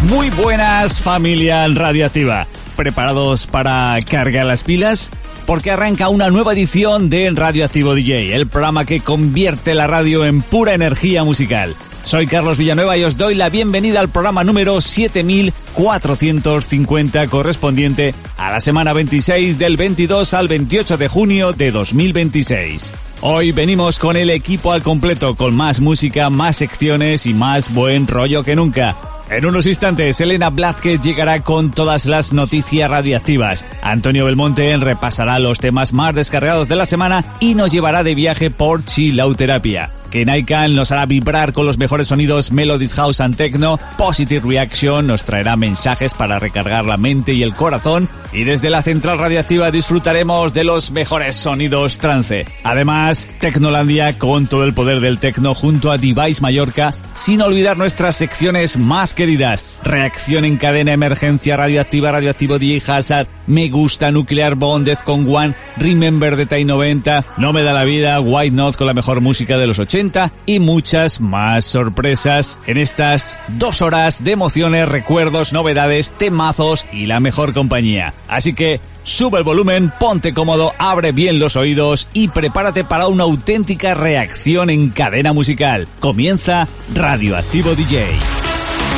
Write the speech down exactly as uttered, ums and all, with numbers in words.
Muy buenas, familia radioactiva. ¿Preparados para cargar las pilas? Porque arranca una nueva edición de Radioactivo D J, el programa que convierte la radio en pura energía musical. Soy Carlos Villanueva y os doy la bienvenida al programa número siete mil cuatrocientos cincuenta, correspondiente a la semana veintiséis del veintidós al veintiocho de junio de dos mil veintiséis. Hoy venimos con el equipo al completo, con más música, más secciones y más buen rollo que nunca. En unos instantes, Elena Blázquez llegará con todas las noticias radioactivas. Antonio Belmonte repasará los temas más descargados de la semana y nos llevará de viaje por Chilauterapia. Kenai Khan nos hará vibrar con los mejores sonidos Melodic House and Techno. Positive Reaction nos traerá mensajes para recargar la mente y el corazón. Y desde la central radioactiva disfrutaremos de los mejores sonidos trance. Además, Tecnolandia con todo el poder del techno junto a Device Mallorca, sin olvidar nuestras secciones más queridas: Reacción en cadena, Emergencia radioactiva, Radioactivo D J Hazard, Me Gusta, Nuclear Bomb, Defcon One, Remember the Time noventa, No Me Da la Vida, White Note con la mejor música de los ochenta y muchas más sorpresas en estas dos horas de emociones, recuerdos, novedades, temazos y la mejor compañía. Así que sube el volumen, ponte cómodo, abre bien los oídos y prepárate para una auténtica reacción en cadena musical. Comienza Radioactivo D J.